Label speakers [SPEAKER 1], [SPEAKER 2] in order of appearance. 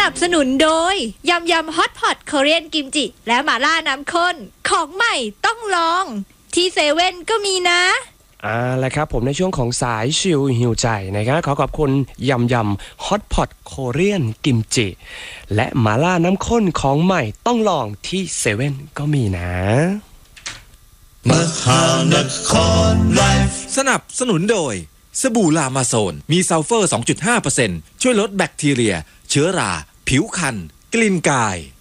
[SPEAKER 1] นับสนุนโดยยำฮอตพอตเกาหลีกิมจิและหม่าล่าน้ำข้นของใหม่ต้องลองที่เซเว่นก็มีนะ
[SPEAKER 2] แล้วครับผมในช่วงของสายชิลหิวใจนะครับขอบคุณยำฮอตพอตโคเรียนกิมจิและหม่าล่าน้ำข้นของใหม่ต้องลองที่เซเว่นก็มีนะ
[SPEAKER 3] มหานครไลฟ์สนับสนุนโดยสบู่ลามาโซนมีซัลเฟอร์ 2.5% ช่วยลดแบคทีเรียเชื้อราผิวคันกลิ่นกาย